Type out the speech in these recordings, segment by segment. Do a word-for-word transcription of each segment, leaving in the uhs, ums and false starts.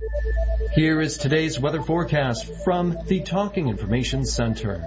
Here is today's weather forecast from the Talking Information Center.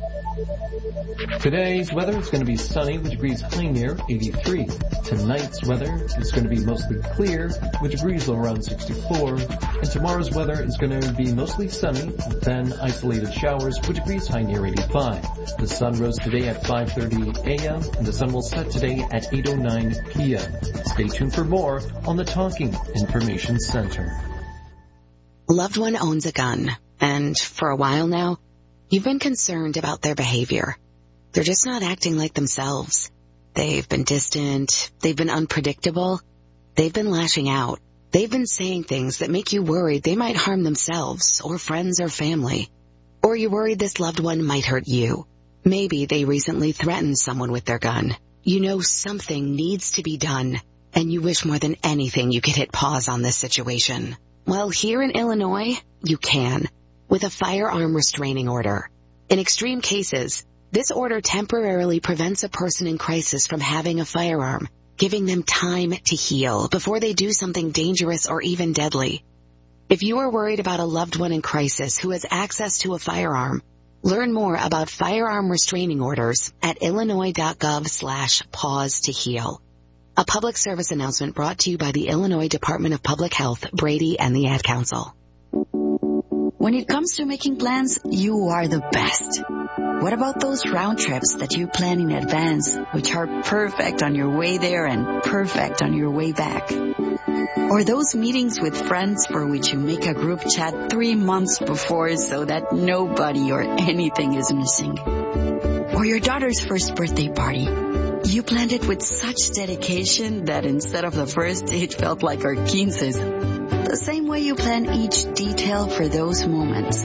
Today's weather is going to be sunny with degrees high near eighty-three. Tonight's weather is going to be mostly clear with degrees low around sixty-four. And tomorrow's weather is going to be mostly sunny, then isolated showers with degrees high near eighty-five. The sun rose today at five thirty a.m. and the sun will set today at eight oh nine p.m. Stay tuned for more on the Talking Information Center. Loved one owns a gun, and for a while now, you've been concerned about their behavior. They're just not acting like themselves. They've been distant. They've been unpredictable. They've been lashing out. They've been saying things that make you worried they might harm themselves or friends or family. Or you're worried this loved one might hurt you. Maybe they recently threatened someone with their gun. You know something needs to be done, and you wish more than anything you could hit pause on this situation. Well, here in Illinois, you can, with a firearm restraining order. In extreme cases, this order temporarily prevents a person in crisis from having a firearm, giving them time to heal before they do something dangerous or even deadly. If you are worried about a loved one in crisis who has access to a firearm, learn more about firearm restraining orders at illinois.gov slash pause to heal. A public service announcement brought to you by the Illinois Department of Public Health, Brady, and the Ad Council. When it comes to making plans, you are the best. What about those round trips that you plan in advance, which are perfect on your way there and perfect on your way back? Or those meetings with friends for which you make a group chat three months before so that nobody or anything is missing? Or your daughter's first birthday party. You planned it with such dedication that instead of the first, it felt like our quinces. The same way you plan each detail for those moments.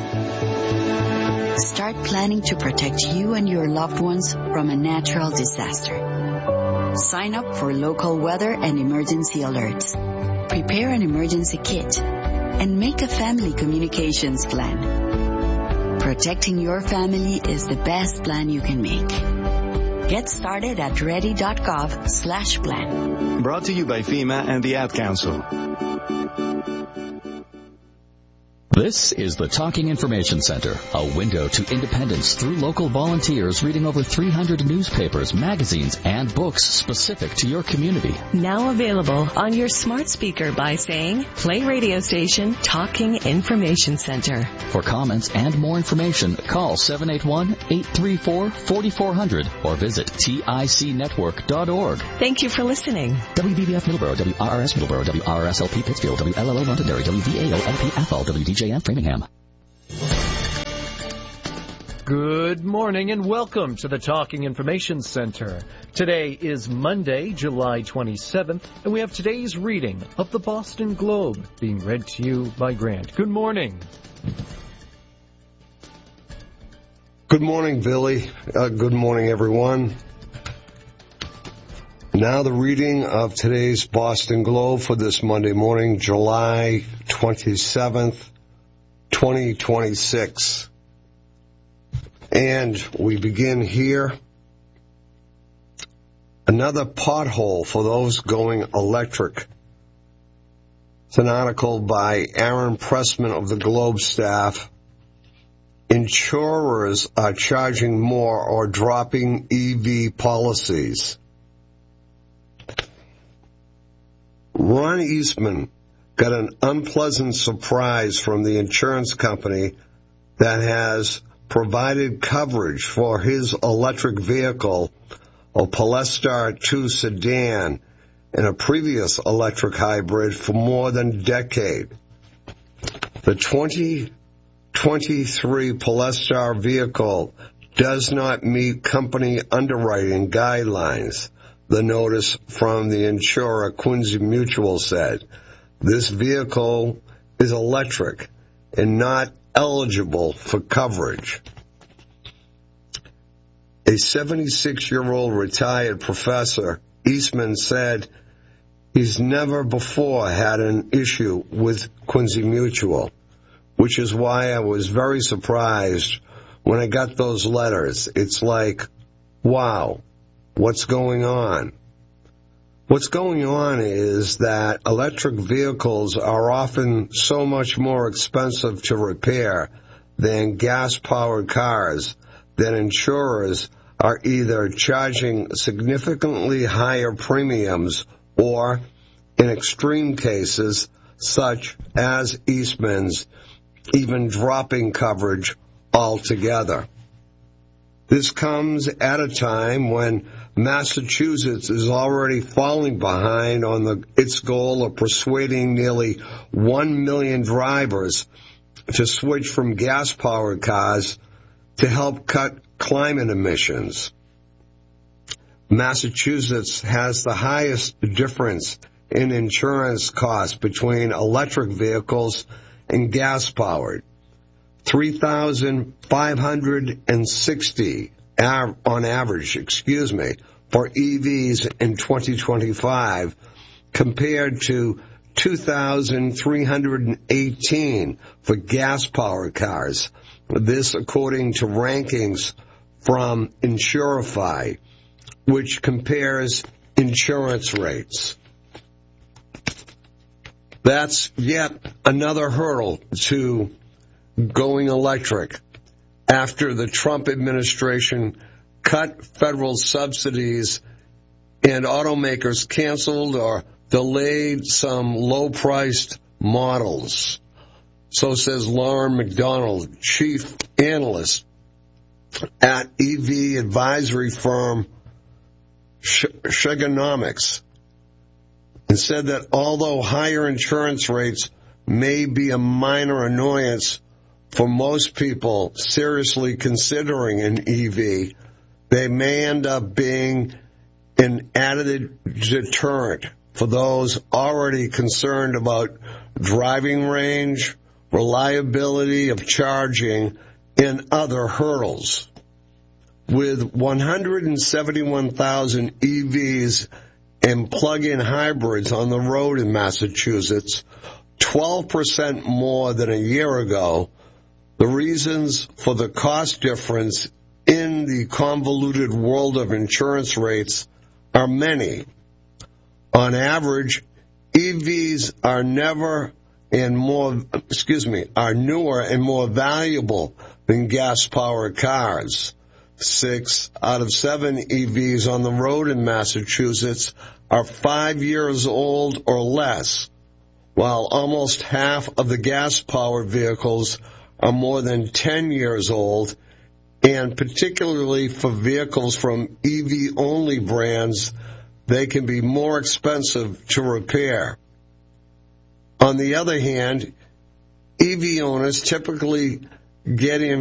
Start planning to protect you and your loved ones from a natural disaster. Sign up for local weather and emergency alerts. Prepare an emergency kit. And make a family communications plan. Protecting your family is the best plan you can make. Get started at ready.gov slash plan. Brought to you by FEMA and the Ad Council. This is the Talking Information Center, a window to independence through local volunteers reading over three hundred newspapers, magazines, and books specific to your community. Now available on your smart speaker by saying, play radio station Talking Information Center. For comments and more information, call seven eight one, eight three four, four four zero zero or visit tic network dot org. Thank you for listening. W B B F Middleborough, W R R S Middleborough, W R R S L P Pittsfield, W L L O Londonderry, W V A O L P Ethel, W D J M Framingham. Good morning and welcome to the Talking Information Center. Today is Monday, July twenty-seventh, and we have today's reading of the Boston Globe being read to you by Grant. Good morning. Good morning, Billy. Uh, good morning, everyone. Now the reading of today's Boston Globe for this Monday morning, July twenty-seventh, twenty twenty-six. And we begin here. Another pothole for those going electric. It's an article by Aaron Pressman of the Globe staff. Insurers are charging more or dropping E V policies. Ron Eastman got an unpleasant surprise from the insurance company that has provided coverage for his electric vehicle, a Polestar two sedan, and a previous electric hybrid for more than a decade. The twenty twenty-three Polestar vehicle does not meet company underwriting guidelines, the notice from the insurer Quincy Mutual said. This vehicle is electric and not eligible for coverage. A seventy-six-year-old retired professor, Eastman, said he's never before had an issue with Quincy Mutual, which is why I was very surprised when I got those letters. It's like, wow, what's going on? What's going on is that electric vehicles are often so much more expensive to repair than gas-powered cars that insurers are either charging significantly higher premiums or, in extreme cases, such as Eastman's, even dropping coverage altogether. This comes at a time when Massachusetts is already falling behind on the, its goal of persuading nearly one million drivers to switch from gas-powered cars to help cut climate emissions. Massachusetts has the highest difference in insurance costs between electric vehicles and gas-powered. three thousand five hundred sixty on average, excuse me, for E Vs in twenty twenty-five compared to two thousand three hundred eighteen for gas-powered cars. This according to rankings from Insurify, which compares insurance rates. That's yet another hurdle to going electric after the Trump administration cut federal subsidies and automakers canceled or delayed some low-priced models. So says Lauren McDonald, chief analyst at E V advisory firm Shegonomics, and said that although higher insurance rates may be a minor annoyance for most people seriously considering an E V, they may end up being an added deterrent for those already concerned about driving range, reliability of charging, and other hurdles. With one hundred seventy-one thousand E Vs and plug-in hybrids on the road in Massachusetts, twelve percent more than a year ago, the reasons for the cost difference in the convoluted world of insurance rates are many. On average, E Vs are never and more, excuse me, are newer and more valuable than gas-powered cars. Six out of seven E Vs on the road in Massachusetts are five years old or less, while almost half of the gas-powered vehicles are more than ten years old, and particularly for vehicles from E V-only brands, they can be more expensive to repair. On the other hand, E V owners typically get in